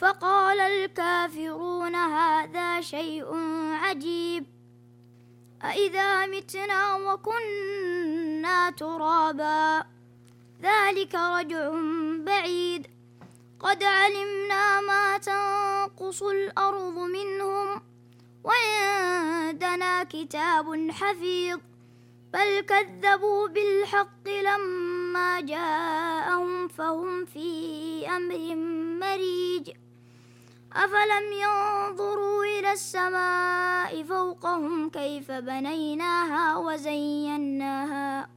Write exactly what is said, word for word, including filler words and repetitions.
فقال الكافرون هذا شيء عجيب أإذا متنا وكنا ترابا ذلك رجع بعيد قد علمنا ما تنقص الأرض منهم وعندنا كتاب حفيظ بل كذبوا بالحق لما جاءهم فهم في أمر مريج أفلم ينظروا إلى السماء فوقهم كيف بنيناها وزيناها